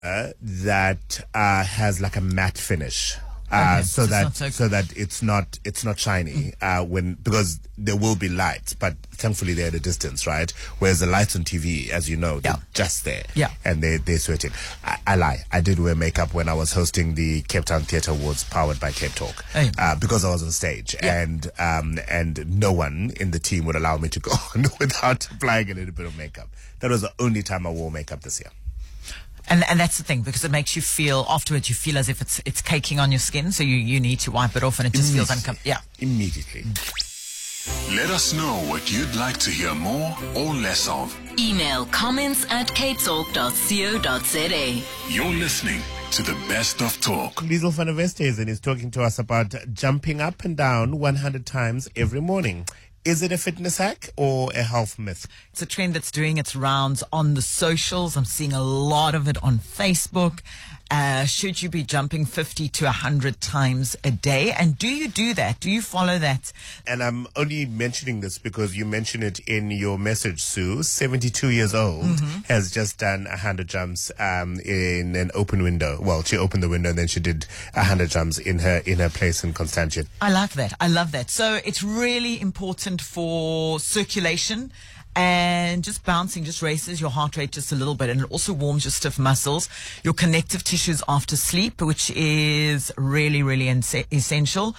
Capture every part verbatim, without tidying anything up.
uh, that uh, has like a matte finish. Uh, okay, so that so, so that it's not it's not shiny uh, when because there will be lights, but thankfully they're at a distance, right? Whereas the lights on T V, as you know, they're yeah. just there, yeah, and they they're sweating. I, I lie, I did wear makeup when I was hosting the Cape Town Theatre Awards, powered by Cape Talk, hey. uh, because I was on stage, yeah. and um and no one in the team would allow me to go on without applying a little bit of makeup. That was the only time I wore makeup this year. And and that's the thing, because it makes you feel, afterwards you feel as if it's it's caking on your skin, so you, you need to wipe it off, and it just feels uncomfortable. Yeah. Immediately. Let us know what you'd like to hear more or less of. Email comments at capetalk dot co dot za. You're listening to the best of talk. Liesl van der Westhuizen is talking to us about jumping up and down one hundred times every morning. Is it a fitness hack or a health myth? It's a trend that's doing its rounds on the socials. I'm seeing a lot of it on Facebook. Uh, should you be jumping fifty to one hundred times a day? And do you do that? Do you follow that? And I'm only mentioning this because you mentioned it in your message, Sue. seventy-two years old, mm-hmm. has just done one hundred jumps um, in an open window. Well, she opened the window and then she did one hundred jumps in her in her place in Constantia. I like that. I love that. So it's really important for circulation. And just bouncing just raises your heart rate just a little bit, and it also warms your stiff muscles, your connective tissues after sleep, which is really, really ins- essential.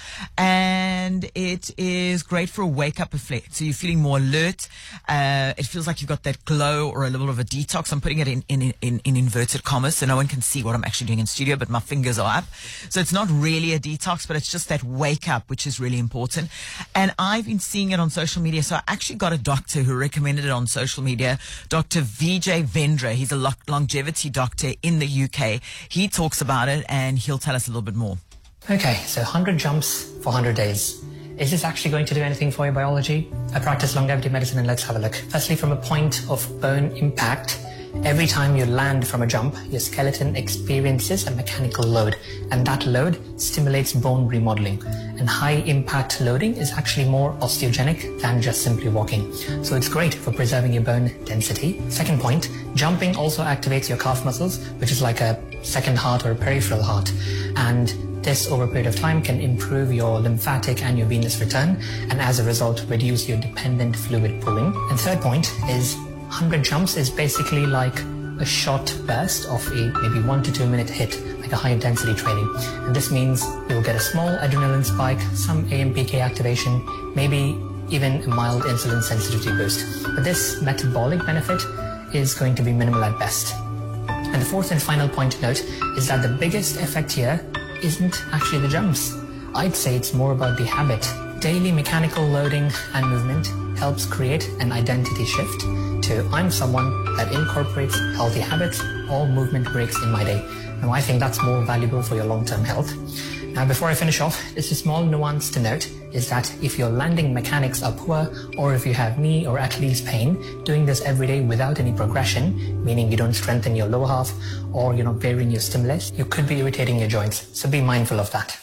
And it is great for a wake-up effect. So you're feeling more alert. Uh, it feels like you've got that glow or a little bit of a detox. I'm putting it in, in, in, in inverted commas, so no one can see what I'm actually doing in studio, but my fingers are up. So it's not really a detox, but it's just that wake-up, which is really important. And I've been seeing it on social media. So I actually got a doctor who recommended it on social media, Doctor Vijay Vendra. He's a lo- longevity doctor in the U K. He talks about it and he'll tell us a little bit more. Okay, so one hundred jumps for one hundred days. Is this actually going to do anything for your biology? I practice longevity medicine, and let's have a look. Firstly, from a point of bone impact, every time you land from a jump, your skeleton experiences a mechanical load, and that load stimulates bone remodeling. And high impact loading is actually more osteogenic than just simply walking. So it's great for preserving your bone density. Second point, jumping also activates your calf muscles, which is like a second heart or a peripheral heart. And this over a period of time can improve your lymphatic and your venous return, and as a result reduce your dependent fluid pooling. And third point is one hundred jumps is basically like a short burst of a maybe one to two minute hit, like a high intensity training. And this means you will get a small adrenaline spike, some A M P K activation, maybe even a mild insulin sensitivity boost. But this metabolic benefit is going to be minimal at best. And the fourth and final point to note is that the biggest effect here isn't actually the jumps. I'd say it's more about the habit. Daily mechanical loading and movement helps create an identity shift to I'm someone that incorporates healthy habits, all movement breaks in my day. Now I think that's more valuable for your long-term health. Now before I finish off, just a small nuance to note is that if your landing mechanics are poor, or if you have knee or Achilles pain, doing this every day without any progression, meaning you don't strengthen your lower half or you're not varying your stimulus, you could be irritating your joints. So be mindful of that.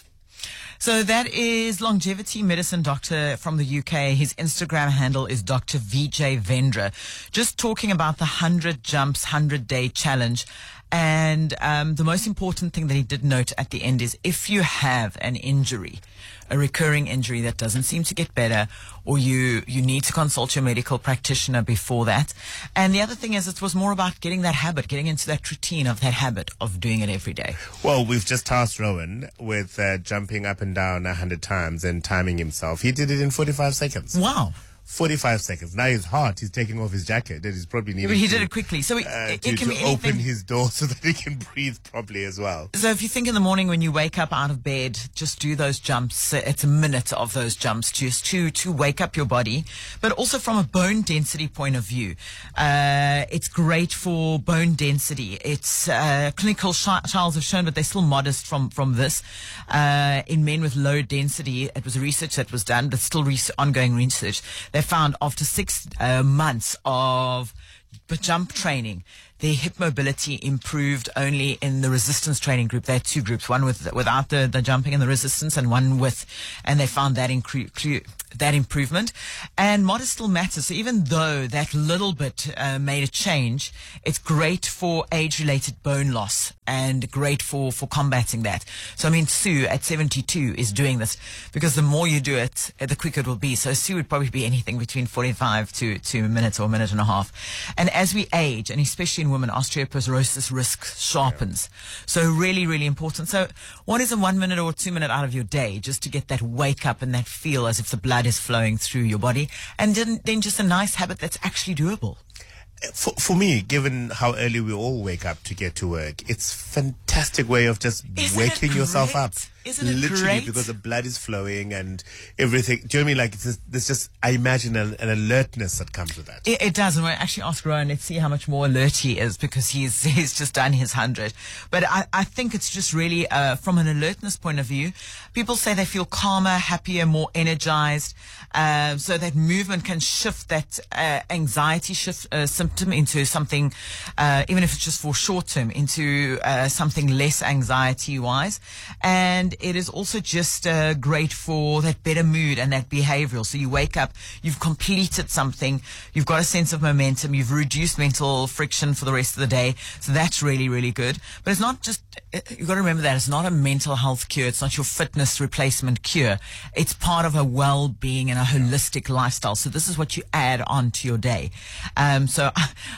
So that is longevity medicine doctor from the U K. His Instagram handle is Doctor Vijay Vendra. Just talking about the one hundred jumps, one hundred day challenge. And um, the most important thing that he did note at the end is if you have an injury, a recurring injury that doesn't seem to get better, or you, you need to consult your medical practitioner before that. And the other thing is it was more about getting that habit, getting into that routine of that habit of doing it every day. Well, we've just tasked Rowan with uh, jumping up and down one hundred times and timing himself. He did it in forty-five seconds. Wow. forty-five seconds. Now he's hot. He's taking off his jacket. And he's probably needing He to, did it quickly. So it, uh, it, to, it can to be anything. open his door so that he can breathe properly as well. So if you think in the morning when you wake up out of bed, just do those jumps. It's a minute of those jumps just to, to wake up your body. But also from a bone density point of view, uh, it's great for bone density. It's, uh, clinical sh- trials have shown, but they're still modest from, from this. Uh, in men with low density, it was research that was done, but still re- ongoing research. They found after six uh, months of jump training, their hip mobility improved only in the resistance training group. They had two groups, one with without the, the jumping and the resistance, and one with, and they found that incre- that improvement. And modest still matters. So even though that little bit uh, made a change, it's great for age-related bone loss and great for, for combating that. So, I mean, Sue at seventy-two is doing this because the more you do it, the quicker it will be. So Sue would probably be anything between forty-five to two minutes or a minute and a half. And as we age, and especially in women, osteoporosis risk sharpens. Yeah. So really, really important. So what is a one minute or two minute out of your day just to get that wake up and that feel as if the blood is flowing through your body? And then, then just a nice habit that's actually doable. For, for me, given how early we all wake up to get to work, it's a fantastic way of just Isn't waking yourself up. Isn't it Literally, great? because the blood is flowing and everything. Do you know what I mean? Like, it's just, there's just, I imagine an, an alertness that comes with that. It, it does. And we'll actually ask Rowan, let's see how much more alert he is because he's he's just done his hundred. But I, I think it's just really, uh, from an alertness point of view, people say they feel calmer, happier, more energized. Uh, so that movement can shift that uh, anxiety shift uh, symptom into something, uh, even if it's just for short term, into uh, something less anxiety-wise. And it is also just uh, great for that better mood and that behavioral. So you wake up, you've completed something, you've got a sense of momentum, you've reduced mental friction for the rest of the day. So that's really, really good. But it's not just, you've got to remember that it's not a mental health cure. It's not your fitness replacement cure. It's part of a well-being and a holistic lifestyle. So this is what you add on to your day. Um, so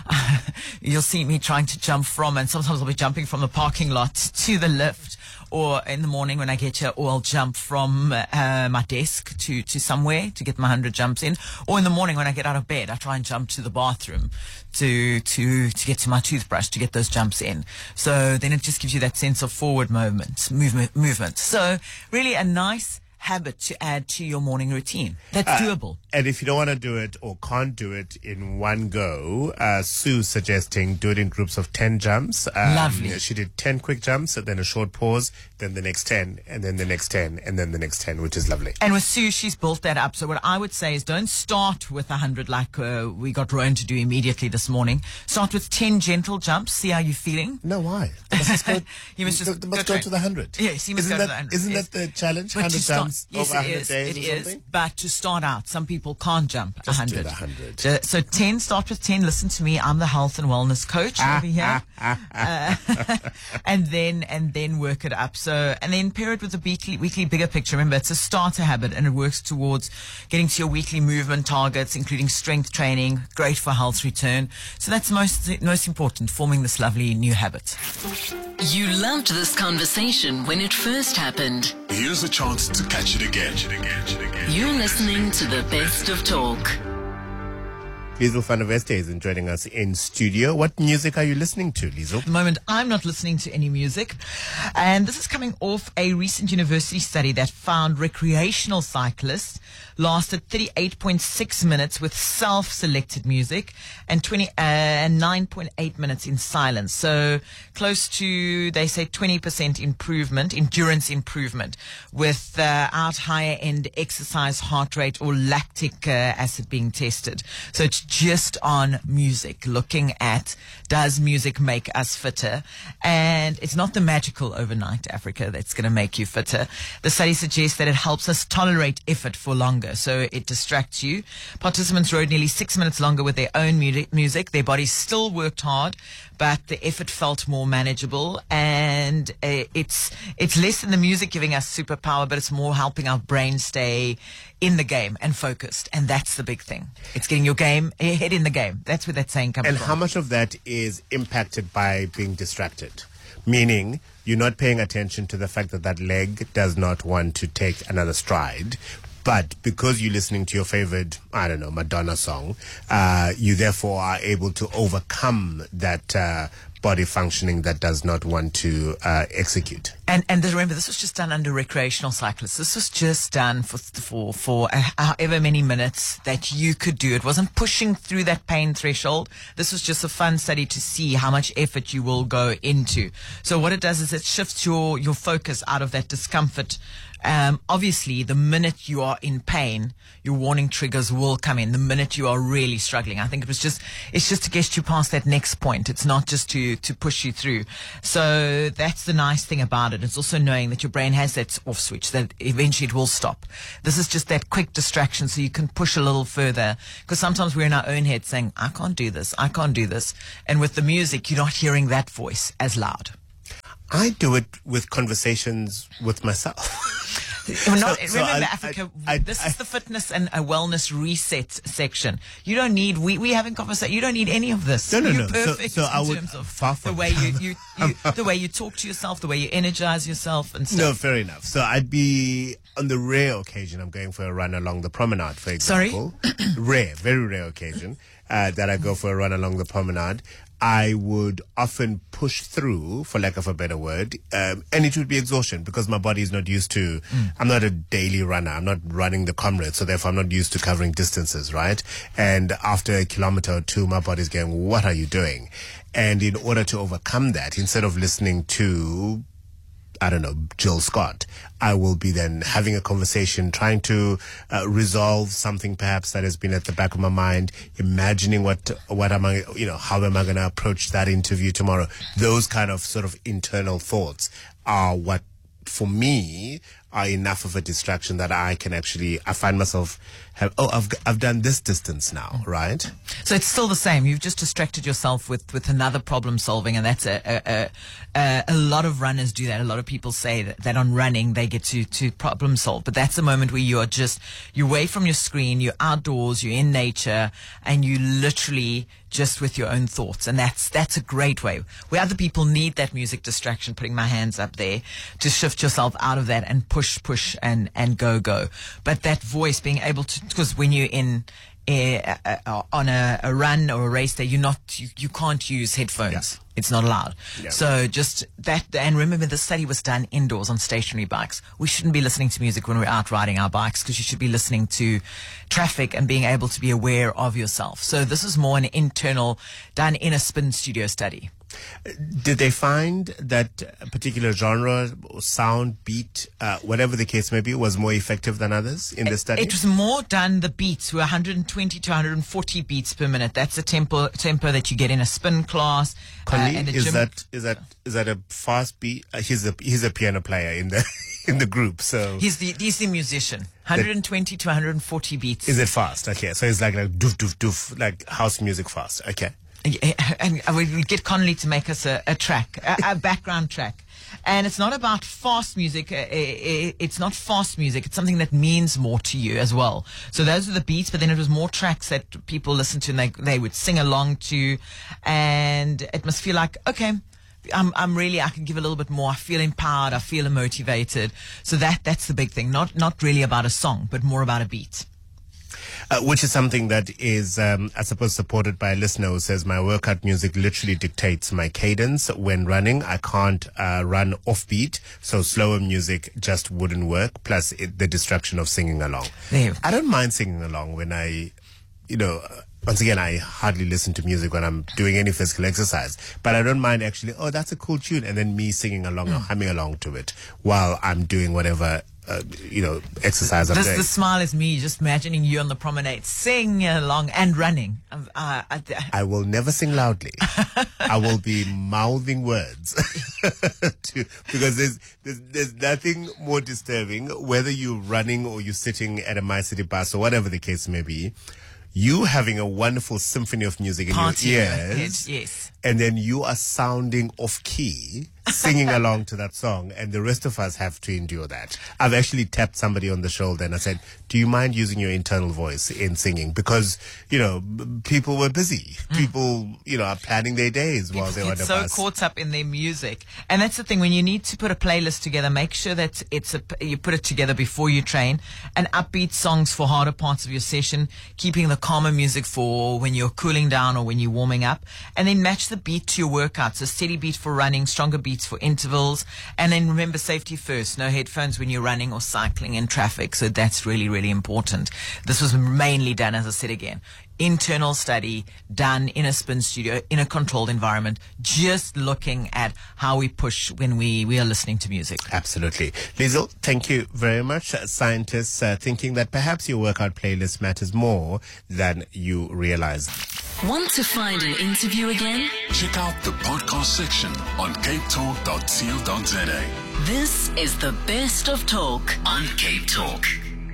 you'll see me trying to jump from, and sometimes I'll be jumping from the parking lot to the lift, or in the morning when I get here, or I'll jump from uh, my desk to, to somewhere to get my hundred jumps in. Or in the morning when I get out of bed, I try and jump to the bathroom to to to get to my toothbrush to get those jumps in. So then it just gives you that sense of forward movement, movement, movement. So really a nice habit to add to your morning routine. That's uh, doable. And if you don't want to do it or can't do it in one go, uh, Sue's suggesting do it in groups of ten jumps. Um, Lovely. She did ten quick jumps, and then a short pause, then the next ten, and then the next ten, and then the next ten, which is lovely. And with Sue, she's built that up. So what I would say is don't start with one hundred like uh, we got Rowan to do immediately this morning. Start with ten gentle jumps. See how you're feeling. No, why? Let's just go, you must just go, must go, go to the one hundred. Yes, you must isn't go that, to the one hundred. Isn't yes. that the challenge? But one hundred start, jumps yes, over one hundred it is, days it or is. something? But to start out, some people can't jump Just one hundred. do the one hundred. So, so ten, start with ten. Listen to me. I'm the health and wellness coach Ah, over here. ah, ah, uh, and then and then work it up. So and then pair it with the weekly weekly bigger picture. Remember, it's a starter habit, and it works towards getting to your weekly movement targets, including strength training. Great for health return. So that's most most important. Forming this lovely new habit. You loved this conversation when it first happened. Here's a chance to catch it again. You're listening to the best of talk. Liesl van der Weste is joining us in studio. What music are you listening to, Liesl? At the moment, I'm not listening to any music. And this is coming off a recent university study that found recreational cyclists lasted thirty-eight point six minutes with self-selected music and twenty uh, and nine point eight minutes in silence. So close to, they say, twenty percent improvement, endurance improvement without higher end exercise heart rate or lactic uh, acid being tested. So it's just on music, looking at does music make us fitter? And it's not the magical overnight Africa that's going to make you fitter. The study suggests that it helps us tolerate effort for longer. So it distracts you. Participants rode nearly six minutes longer with their own music. Their bodies still worked hard, but the effort felt more manageable. And uh, it's it's less than the music giving us superpower, but it's more helping our brain stay in the game and focused. And that's the big thing. It's getting your game head in the game. That's where that saying comes and from. And how much of that is impacted by being distracted? Meaning you're not paying attention to the fact that that leg does not want to take another stride. But because you're listening to your favorite, I don't know, Madonna song, uh, you therefore are able to overcome that uh, body functioning that does not want to uh, execute. And and remember, this was just done under recreational cyclists. This was just done for for for however many minutes that you could do. It wasn't pushing through that pain threshold. This was just a fun study to see how much effort you will go into. So what it does is it shifts your your focus out of that discomfort. Um, obviously, the minute you are in pain, your warning triggers will come in. The minute you are really struggling, I think it was just, it's just to get you past that next point. It's not just to, to push you through. So that's the nice thing about it. It's also knowing that your brain has that off switch, that eventually it will stop. This is just that quick distraction so you can push a little further. Because sometimes we're in our own head saying, I can't do this, I can't do this. And with the music, you're not hearing that voice as loud. I do it with conversations with myself. We're not, So- so remember, I- Africa, I- I- this is the fitness and a wellness reset section. You don't need, we, we having conversation, you don't need any of this. No, no, You're no. So- perfect so I in would- terms of far the from- way you, you, you the way you talk to yourself, the way you energize yourself and stuff. No, fair enough. So I'd be, on the rare occasion I'm going for a run along the promenade, for Sorry? example. Rare, very rare occasion uh, that I go for a run along the promenade. I would often push through, for lack of a better word, um, and it would be exhaustion because my body is not used to, mm. I'm not a daily runner. I'm not running the comrade, so therefore I'm not used to covering distances, right? And after a kilometer or two, my body's going, what are you doing? And in order to overcome that, instead of listening to, I don't know, Jill Scott, I will be then having a conversation, trying to uh, resolve something perhaps that has been at the back of my mind, imagining what, what am I, you know, how am I going to approach that interview tomorrow? Those kind of sort of internal thoughts are what, for me, are enough of a distraction that I can actually, I find myself have, oh, I've, I've done this distance now, right? So it's still the same. You've just distracted yourself with, with another problem solving, and that's a, a, a, a lot of runners do that. A lot of people say that, that on running they get to, to problem solve, but that's a moment where you are just, you're away from your screen, you're outdoors, you're in nature, and you literally just with your own thoughts. And that's, that's a great way. Where other people need that music distraction, putting my hands up there, to shift yourself out of that and push, push and, and go, go. But that voice being able to, because when you're in, uh, uh, on a, a run or a race day, you're not, you, you can't use headphones. Yeah. It's not allowed. Yeah. So just that, and remember the study was done indoors on stationary bikes. We shouldn't be listening to music when we're out riding our bikes, because you should be listening to traffic and being able to be aware of yourself. So this is more an internal, done in a spin studio study. Did they find that a particular genre, sound, beat, uh, whatever the case may be, was more effective than others in the study? It was more done, the beats were one hundred twenty to one hundred forty beats per minute. That's the tempo tempo that you get in a spin class. Conley, uh, and a is gym. that is that is that a fast beat? Uh, he's a he's a piano player in the in the group, so he's the he's the musician. one hundred twenty to one hundred forty beats. Is it fast? Okay, so it's like like doof doof doof, like house music fast. Okay. And we get Connolly to make us a, a track, a, a background track. And it's not about fast music. It's not fast music. It's something that means more to you as well. So those are the beats, but then it was more tracks that people listened to and they, they would sing along to. And it must feel like, okay, I'm, I'm really, I can give a little bit more. I feel empowered. I feel motivated. So that, that's the big thing. Not, not really about a song, but more about a beat. Uh, which is something that is, um, I suppose, supported by a listener who says, my workout music literally dictates my cadence when running. I can't uh, run offbeat, so slower music just wouldn't work, plus it, the distraction of singing along. There. I don't mind singing along when I, you know, uh, once again, I hardly listen to music when I'm doing any physical exercise, but I don't mind actually, oh, that's a cool tune, and then me singing along mm. or humming along to it while I'm doing whatever Uh, you know, exercise I'm this, doing. The smile is me just imagining you on the promenade, sing along and running. Uh, I, I will never sing loudly. I will be mouthing words to, because there's, there's there's nothing more disturbing, whether you're running or you're sitting at a My City bus or whatever the case may be. You having a wonderful symphony of music in Party your in ears, your head, yes. And then you are sounding off key, singing along to that song, and the rest of us have to endure that. I've actually tapped somebody on the shoulder and I said, do you mind using your internal voice in singing? Because, you know, people were busy. Mm. People, you know, are planning their days People while they're on the so bus. caught up in their music. And that's the thing, when you need to put a playlist together, make sure that it's a, you put it together before you train, and upbeat songs for harder parts of your session, keeping the calmer music for when you're cooling down or when you're warming up, and then match the beat to your workout. So steady beat for running, stronger beats for intervals. And then remember safety first. No headphones when you're running or cycling in traffic. So that's really, really important. This was mainly done, as I said again, internal study done in a spin studio in a controlled environment, just looking at how we push when we, we are listening to music. Absolutely. Liesl, thank you very much. Uh, scientists uh, thinking that perhaps your workout playlist matters more than you realize. Want to find an interview again? Check out the podcast section on cape talk dot co dot za. This is the best of talk on Cape Talk.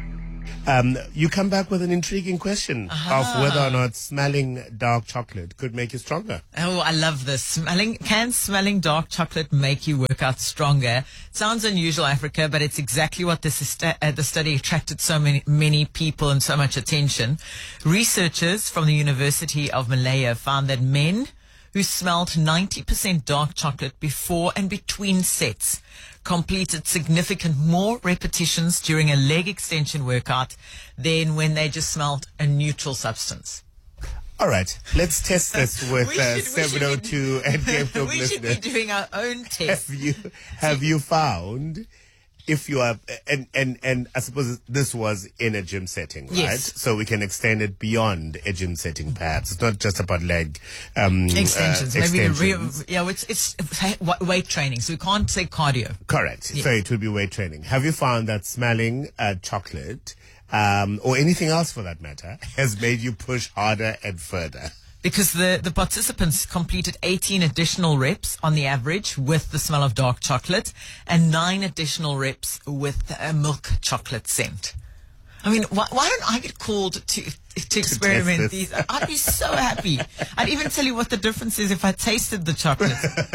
Um, you come back with an intriguing question Uh-huh. of whether or not smelling dark chocolate could make you stronger. Oh, I love this. Smelling, can smelling dark chocolate make you work out stronger? Sounds unusual, Africa, but it's exactly what this is sta- uh, the study attracted so many, many people and so much attention. Researchers from the University of Malaya found that men who smelled ninety percent dark chocolate before and between sets completed significant more repetitions during a leg extension workout than when they just smelled a neutral substance. All right, let's test this with We uh, should- we should seven oh two be- and Cape Talk we should be listeners. doing our own test. Have you have you found if you are and and and I suppose this was in a gym setting, right? Yes. So we can extend it beyond a gym setting. Perhaps it's not just about leg um, Extensions, uh, maybe the real, extensions. yeah, it's, it's it's weight training, so we can't say cardio. Correct. So it would be weight training. Have you found that smelling uh, chocolate um, or anything else for that matter has made you push harder and further? Because the, the participants completed eighteen additional reps on the average with the smell of dark chocolate and nine additional reps with a milk chocolate scent. I mean, why, why don't I get called to to experiment this. these? I'd be so happy. I'd even tell you what the difference is if I tasted the chocolate.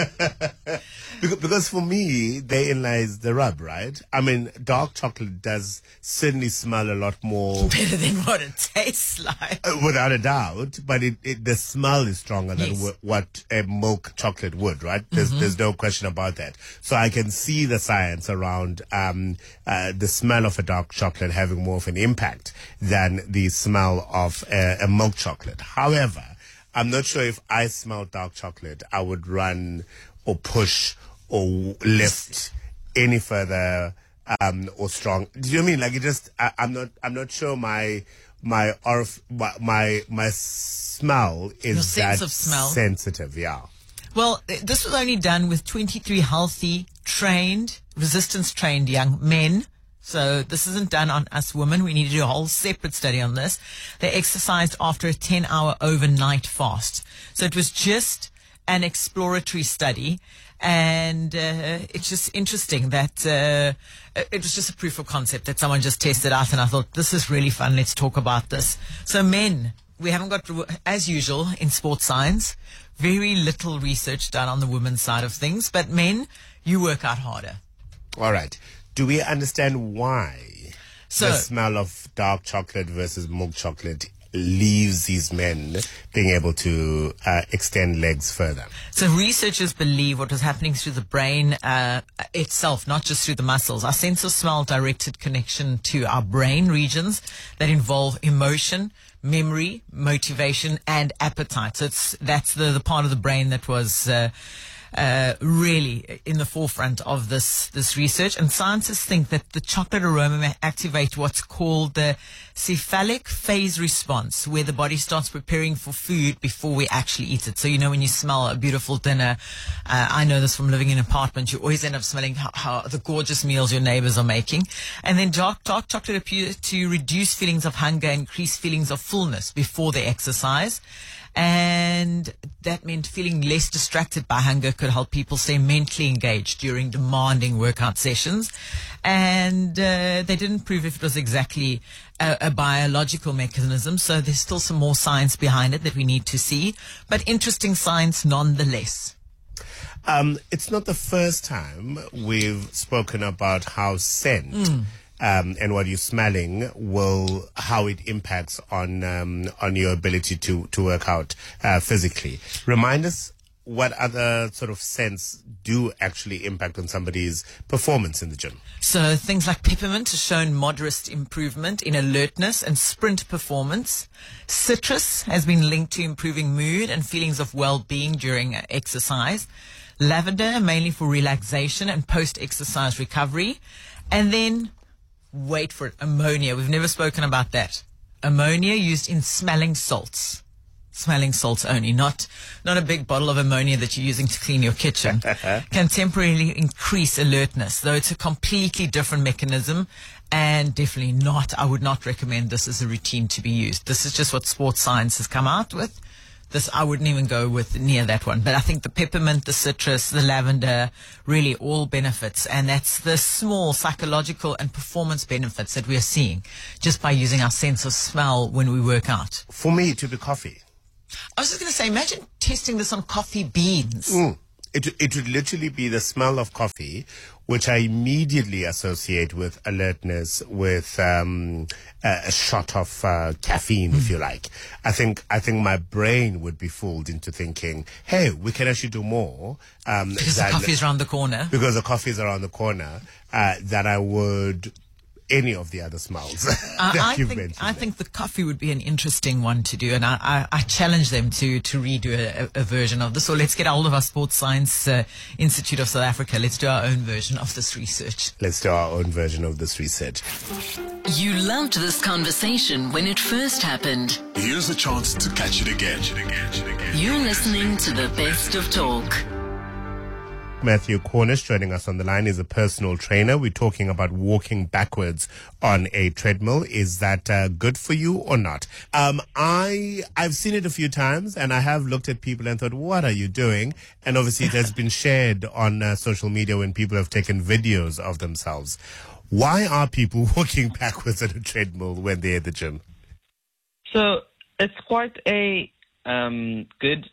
Because, because for me, therein lies the rub, right? I mean, dark chocolate does certainly smell a lot more, Better than what it tastes like. uh, without a doubt, but it, it the smell is stronger than Yes. w- what a milk chocolate would, right? There's Mm-hmm. there's no question about that. So I can see the science around um, uh, the smell of a dark chocolate having more of an impact than the smell of a, a milk chocolate. However, I'm not sure if I smelled dark chocolate, I would run or push or lift any further um, or strong. Do you know what I mean? Like it just, I, I'm not, I'm not sure my my orf, my my, my smell is Your sense that of smell. sensitive. Yeah. Well, th- this was only done with twenty-three healthy, trained, resistance-trained young men. So this isn't done on us women. We need to do a whole separate study on this. They exercised after a ten-hour overnight fast. So it was just an exploratory study. And uh, it's just interesting that uh, it was just a proof of concept that someone just tested out. And I thought, this is really fun. Let's talk about this. So men, we haven't got, as usual, in sports science, very little research done on the women's side of things. But men, you work out harder. All right. Do we understand why So- the smell of dark chocolate versus milk chocolate leaves these men being able to uh, extend legs further? So researchers believe what was happening through the brain uh, itself, not just through the muscles. Our sense of smell directed connection to our brain regions that involve emotion, memory, motivation, and appetite. So it's that's the, the part of the brain that was uh, uh, really in the forefront of this this research. And scientists think that the chocolate aroma may activate what's called the cephalic phase response, where the body starts preparing for food before we actually eat it. So, you know, when you smell a beautiful dinner, uh, I know this from living in an apartment, you always end up smelling how, how the gorgeous meals your neighbors are making. And then dark, dark chocolate appears to reduce feelings of hunger, increase feelings of fullness before they exercise. And that meant feeling less distracted by hunger could help people stay mentally engaged during demanding workout sessions. And uh, they didn't prove if it was exactly a, a biological mechanism, so there's still some more science behind it that we need to see, but interesting science nonetheless. Um, it's not the first time we've spoken about how scent mm. um, and what you're smelling will, how it impacts on um, on your ability to, to work out uh, physically. Remind us what other sort of scents do actually impact on somebody's performance in the gym? So things like peppermint has shown moderate improvement in alertness and sprint performance. Citrus has been linked to improving mood and feelings of well-being during exercise. Lavender, mainly for relaxation and post-exercise recovery. And then, wait for it, ammonia. We've never spoken about that. Ammonia used in smelling salts. Smelling salts only, not not a big bottle of ammonia that you're using to clean your kitchen, can temporarily increase alertness, though it's a completely different mechanism, and definitely not, I would not recommend this as a routine to be used. This is just what sports science has come out with. This, I wouldn't even go with near that one. But I think the peppermint, the citrus, the lavender, really all benefits. And that's the small psychological and performance benefits that we are seeing just by using our sense of smell when we work out. For me, it would be coffee. I was just going to say, imagine testing this on coffee beans. Mm. It, it would literally be the smell of coffee, which I immediately associate with alertness, with um, a, a shot of uh, caffeine, mm. if you like. I think I think my brain would be fooled into thinking, hey, we can actually do more. Um, because the coffee is around the corner. Because the coffee is around the corner, uh, that I would... any of the other smells. uh, I think I think the coffee would be an interesting one to do, and I, I, I challenge them to to redo a, a version of this. Or let's get hold of our Sports Science uh, Institute of South Africa. Let's do our own version of this research. Let's do our own version of this research. You loved this conversation when it first happened. Here's a chance to catch it again. You're listening to the best of talk. Matthew Cornish joining us on the line is a personal trainer. We're talking about walking backwards on a treadmill. Is that uh, good for you or not? Um, I, I've seen it a few times, and I have looked at people and thought, what are you doing? And obviously it has been shared on uh, social media when people have taken videos of themselves. Why are people walking backwards on a treadmill when they're at the gym? So it's quite a um, good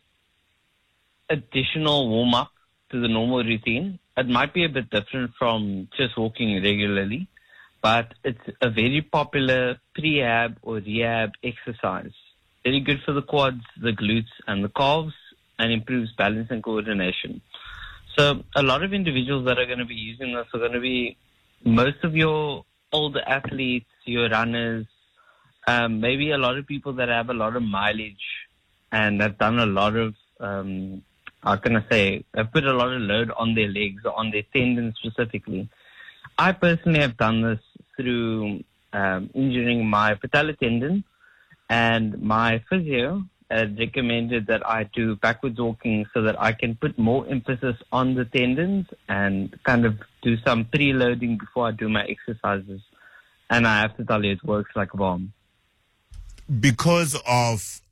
additional warm-up to the normal routine. It might be a bit different from just walking regularly, but it's a very popular prehab or rehab exercise. Very good for the quads, the glutes, and the calves, and improves balance and coordination. So a lot of individuals that are going to be using this are going to be most of your older athletes, your runners, um, maybe a lot of people that have a lot of mileage and have done a lot of um, how can I say, I've put a lot of load on their legs, or on their tendons specifically. I personally have done this through um, injuring my patellar tendon, and my physio had recommended that I do backwards walking so that I can put more emphasis on the tendons and kind of do some preloading before I do my exercises. And I have to tell you, it works like a bomb. Because of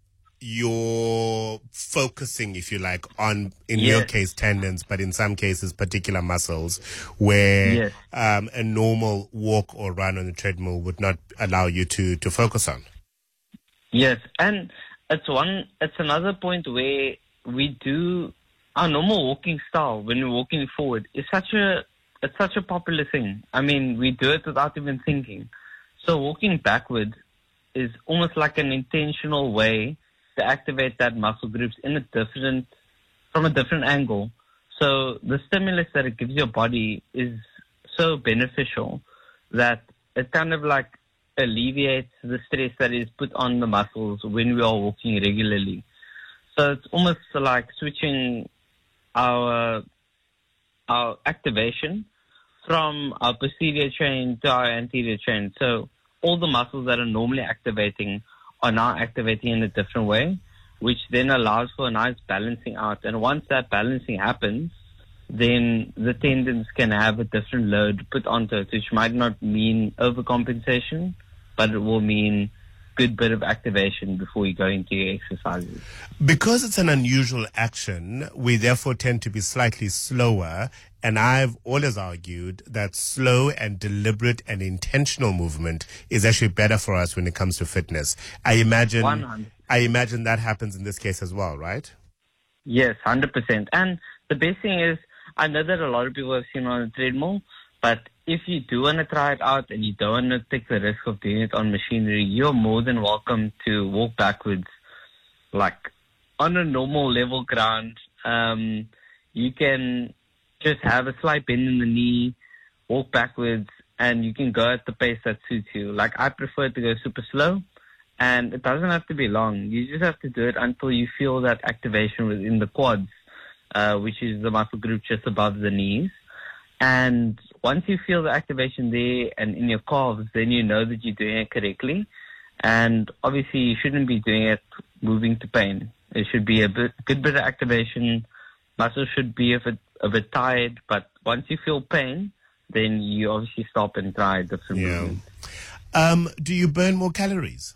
you're focusing, if you like, on, in yes. your case, tendons, but in some cases, particular muscles, where yes. um, a normal walk or run on the treadmill would not allow you to, to focus on. Yes, and it's one, it's another point where we do our normal walking style when we're walking forward is such a, it's such a popular thing. I mean, we do it without even thinking. So walking backward is almost like an intentional way to activate that muscle groups in a different, from a different angle. So the stimulus that it gives your body is so beneficial that it kind of like alleviates the stress that is put on the muscles when we are walking regularly. So it's almost like switching our our activation from our posterior chain to our anterior chain. So all the muscles that are normally activating are now activating in a different way, which then allows for a nice balancing out. And once that balancing happens, then the tendons can have a different load put onto it, which might not mean overcompensation, but it will mean good bit of activation before you go into your exercises. Because it's an unusual action, we therefore tend to be slightly slower. And I've always argued that slow and deliberate and intentional movement is actually better for us when it comes to fitness. I imagine, one hundred percent. I imagine that happens in this case as well, right? Yes, one hundred percent. And the best thing is, I know that a lot of people have seen on a treadmill, but if you do want to try it out and you don't want to take the risk of doing it on machinery, you're more than welcome to walk backwards, like on a normal level ground, um, you can just have a slight bend in the knee, walk backwards, and you can go at the pace that suits you. Like, I prefer to go super slow, and it doesn't have to be long. You just have to do it until you feel that activation within the quads, uh, which is the muscle group just above the knees. And once you feel the activation there and in your calves, then you know that you're doing it correctly. And obviously, you shouldn't be doing it moving to pain. It should be a bit, good bit of activation. Muscles should be a bit, a bit tired, but once you feel pain, then you obviously stop and try different Yeah. movements. Um, do you burn more calories?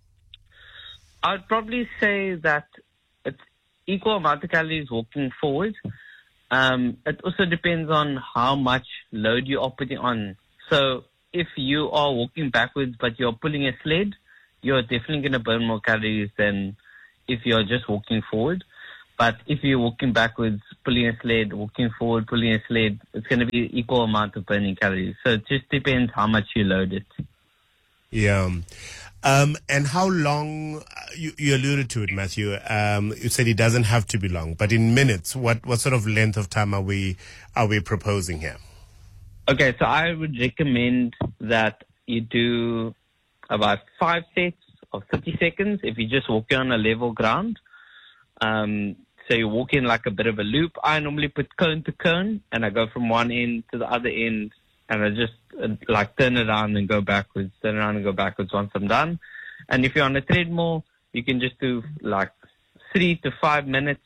I'd probably say that it's equal amount of calories walking forward. Um, it also depends on how much load you are putting on. So if you are walking backwards but you're pulling a sled, you're definitely going to burn more calories than if you're just walking forward. But if you're walking backwards, pulling a sled, walking forward, pulling a sled, it's going to be equal amount of burning calories. So it just depends how much you load it. Yeah. Um, and how long, you, you alluded to it, Matthew, um, you said it doesn't have to be long, but in minutes, what, what sort of length of time are we, are we proposing here? Okay, so I would recommend that you do about five sets of thirty seconds if you're just walking on a level ground. Um, so you walk in like a bit of a loop. I normally put cone to cone, and I go from one end to the other end, and I just uh, like turn around and go backwards, turn around and go backwards once I'm done. And if you're on a treadmill, you can just do like three to five minutes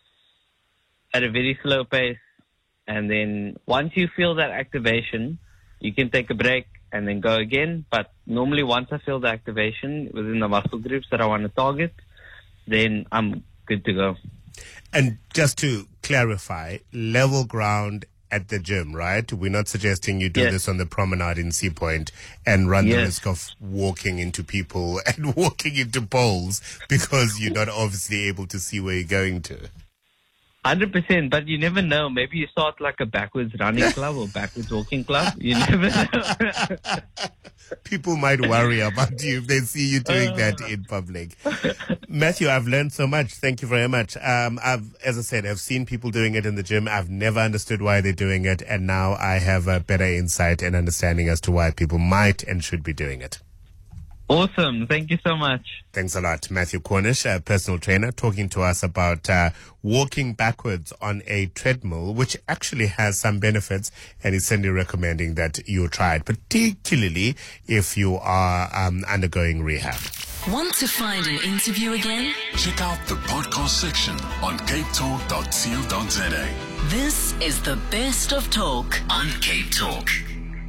at a very slow pace. And then once you feel that activation, you can take a break and then go again. But normally once I feel the activation within the muscle groups that I want to target, then I'm good to go. And just to clarify, level ground at the gym, right? We're not suggesting you do Yes. this on the promenade in Sea Point and run the Yes. risk of walking into people and walking into poles because you're not obviously able to see where you're going to. one hundred percent, but you never know. Maybe you start like a backwards running club or backwards walking club. You never know. People might worry about you if they see you doing that in public. Matthew, I've learned so much. Thank you very much. Um, I've, as I said, I've seen people doing it in the gym. I've never understood why they're doing it. And now I have a better insight and understanding as to why people might and should be doing it. Awesome. Thank you so much. Thanks a lot. Matthew Cornish, a personal trainer, talking to us about uh, walking backwards on a treadmill, which actually has some benefits, and he's certainly recommending that you try it, particularly if you are um, undergoing rehab. Want to find an interview again? Check out the podcast section on cape talk dot co dot za. This is the best of talk on Cape Talk.